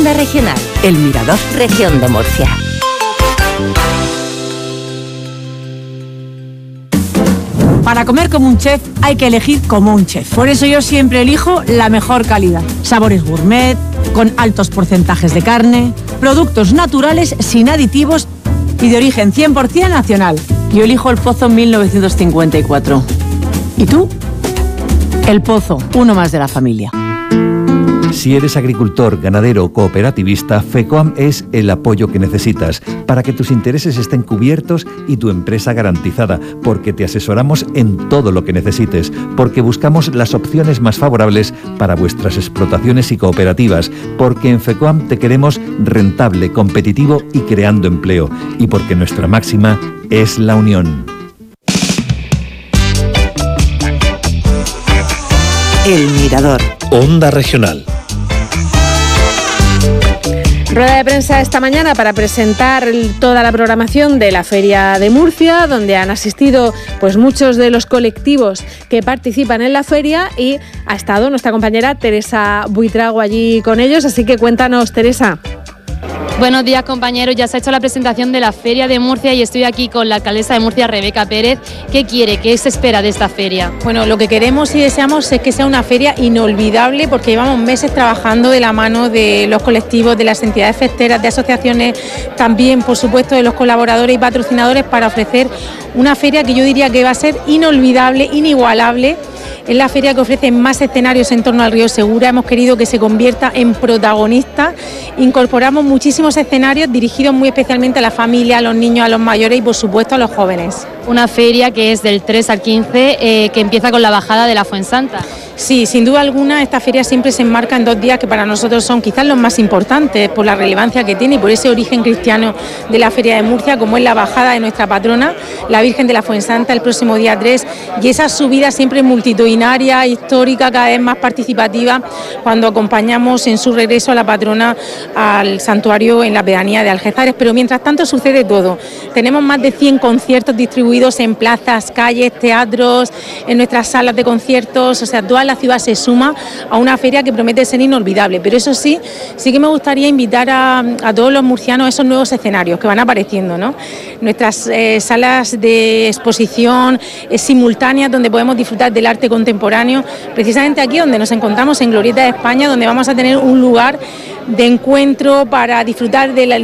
Onda Regional, El Mirador, Región de Murcia. Para comer como un chef hay que elegir como un chef. Por eso yo siempre elijo la mejor calidad. Sabores gourmet, con altos porcentajes de carne, productos naturales sin aditivos y de origen 100% nacional. Yo elijo El Pozo 1954. ¿Y tú? El Pozo, uno más de la familia. Si eres agricultor, ganadero o cooperativista, FECOAM es el apoyo que necesitas para que tus intereses estén cubiertos y tu empresa garantizada, porque te asesoramos en todo lo que necesites, porque buscamos las opciones más favorables para vuestras explotaciones y cooperativas, porque en FECOAM te queremos rentable, competitivo y creando empleo, y porque nuestra máxima es la unión. El Mirador. Onda Regional. Rueda de prensa esta mañana para presentar toda la programación de la Feria de Murcia, donde han asistido pues muchos de los colectivos que participan en la feria, y ha estado nuestra compañera Teresa Buitrago allí con ellos, así que cuéntanos, Teresa. Buenos días, compañeros. Ya se ha hecho la presentación de la Feria de Murcia y estoy aquí con la alcaldesa de Murcia, Rebeca Pérez. ¿Qué quiere? ¿Qué se espera de esta feria? Bueno, lo que queremos y deseamos es que sea una feria inolvidable, porque llevamos meses trabajando de la mano de los colectivos, de las entidades festeras, de asociaciones, también, por supuesto, de los colaboradores y patrocinadores, para ofrecer una feria que yo diría que va a ser inolvidable, inigualable. Es la feria que ofrece más escenarios en torno al río Segura. Hemos querido que se convierta en protagonista. Incorporamos muchísimos escenarios dirigidos muy especialmente a la familia, a los niños, a los mayores y, por supuesto, a los jóvenes. Una feria que es del 3 al 15, que empieza con la bajada de la Fuensanta. Sí, sin duda alguna, esta feria siempre se enmarca en 2 días que para nosotros son quizás los más importantes por la relevancia que tiene y por ese origen cristiano de la Feria de Murcia, como es la bajada de nuestra patrona, la Virgen de la Fuensanta, el próximo día 3, y esa subida siempre multitudinaria, histórica, cada vez más participativa, cuando acompañamos en su regreso a la patrona al santuario en la pedanía de Algézares. Pero mientras tanto sucede todo. Tenemos más de 100 conciertos distribuidos en plazas, calles, teatros, en nuestras salas de conciertos, o sea, toda la ciudad se suma a una feria que promete ser inolvidable. Pero eso sí que me gustaría invitar a todos los murcianos a esos nuevos escenarios que van apareciendo, ¿no? Nuestras salas de exposición simultáneas, donde podemos disfrutar del arte contemporáneo, precisamente aquí donde nos encontramos, en Glorieta de España, donde vamos a tener un lugar de encuentro para disfrutar de